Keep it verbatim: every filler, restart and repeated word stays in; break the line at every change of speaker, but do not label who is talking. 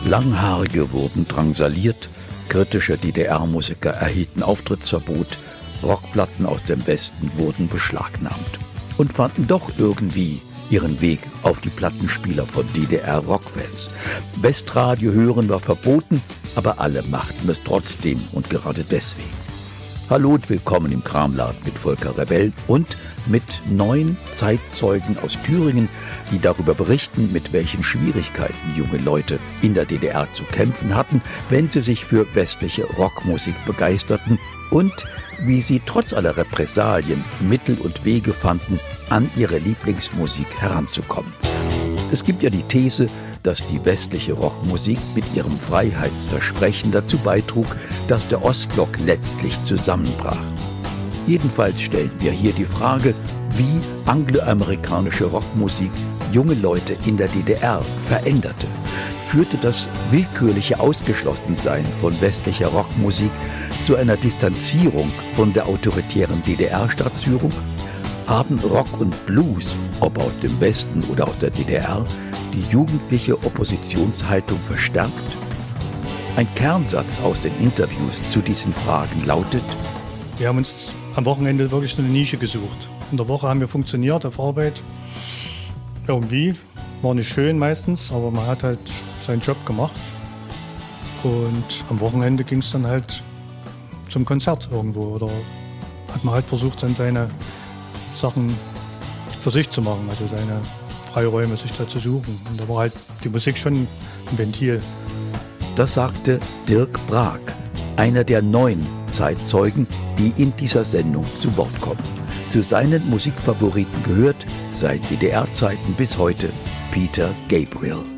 Langhaarige wurden drangsaliert, kritische D D R-Musiker erhielten Auftrittsverbot, Rockplatten aus dem Westen wurden beschlagnahmt und fanden doch irgendwie ihren Weg auf die Plattenspieler von D D R-Rockfans. Westradio hören war verboten, aber alle machten es trotzdem und gerade deswegen. Hallo und willkommen im Kramladen mit Volker Rebell und mit neun Zeitzeugen aus Thüringen, die darüber berichten, mit welchen Schwierigkeiten junge Leute in der D D R zu kämpfen hatten, wenn sie sich für westliche Rockmusik begeisterten und wie sie trotz aller Repressalien Mittel und Wege fanden, an ihre Lieblingsmusik heranzukommen. Es gibt ja die These, dass die westliche Rockmusik mit ihrem Freiheitsversprechen dazu beitrug, dass der Ostblock letztlich zusammenbrach. Jedenfalls stellen wir hier die Frage, wie angloamerikanische Rockmusik junge Leute in der D D R veränderte. Führte das willkürliche Ausgeschlossensein von westlicher Rockmusik zu einer Distanzierung von der autoritären D D R-Staatsführung? Haben Rock und Blues, ob aus dem Westen oder aus der D D R, die jugendliche Oppositionshaltung verstärkt? Ein Kernsatz aus den Interviews zu diesen Fragen lautet:
Wir haben uns am Wochenende wirklich eine Nische gesucht. In der Woche haben wir funktioniert auf Arbeit. Irgendwie, war nicht schön meistens, aber man hat halt seinen Job gemacht. Und am Wochenende ging es dann halt zum Konzert irgendwo. Oder hat man halt versucht, dann seine Sachen für sich zu machen, also seine Freiräume sich da zu suchen. Und da war halt die Musik schon ein Ventil.
Das sagte Dirk Brag, einer der neun Zeitzeugen, die in dieser Sendung zu Wort kommen. Zu seinen Musikfavoriten gehört seit D D R-Zeiten bis heute Peter Gabriel.